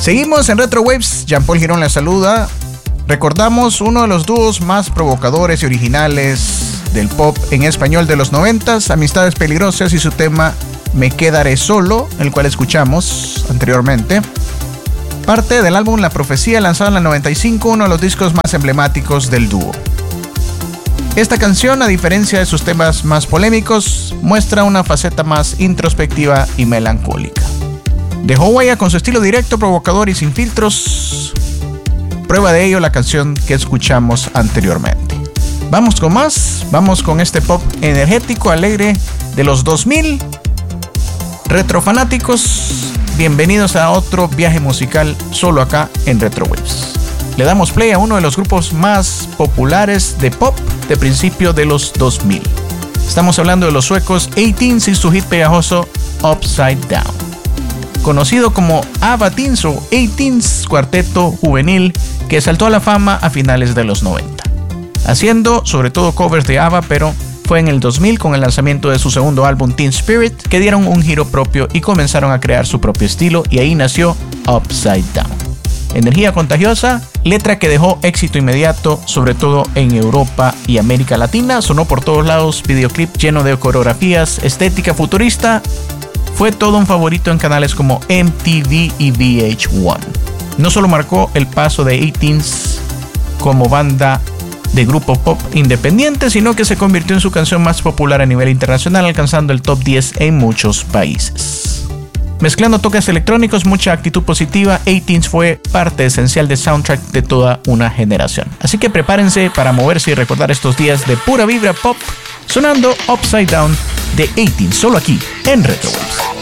Seguimos en Retro Waves. Jean-Paul Girón les saluda. Recordamos uno de los dúos más provocadores y originales del pop en español de los 90s, Amistades Peligrosas y su tema Me Quedaré Solo, el cual escuchamos anteriormente. Parte del álbum La Profecía, lanzado en el 95, uno de los discos más emblemáticos del dúo. Esta canción, a diferencia de sus temas más polémicos, muestra una faceta más introspectiva y melancólica. Dejó huella con su estilo directo, provocador y sin filtros. Prueba de ello la canción que escuchamos anteriormente. Vamos con más, vamos con este pop energético, alegre de los 2000. Retrofanáticos, bienvenidos a otro viaje musical solo acá en Retro Waves. Le damos play a uno de los grupos más populares de pop de principio de los 2000. Estamos hablando de los suecos 18s y su hit pegajoso Upside Down. Conocido como ABBA Teens o 18s, cuarteto juvenil que saltó a la fama a finales de los 90. Haciendo sobre todo covers de ABBA, pero fue en el 2000 con el lanzamiento de su segundo álbum Teen Spirit que dieron un giro propio y comenzaron a crear su propio estilo, y ahí nació Upside Down. Energía contagiosa, letra que dejó éxito inmediato, sobre todo en Europa y América Latina, sonó por todos lados, videoclip lleno de coreografías, estética futurista, fue todo un favorito en canales como MTV y VH1. No solo marcó el paso de 18s como banda de grupo pop independiente, sino que se convirtió en su canción más popular a nivel internacional, alcanzando el top 10 en muchos países. Mezclando toques electrónicos, mucha actitud positiva, 18s fue parte esencial del soundtrack de toda una generación. Así que prepárense para moverse y recordar estos días de pura vibra pop, sonando Upside Down de 18s, solo aquí en Retro Waves.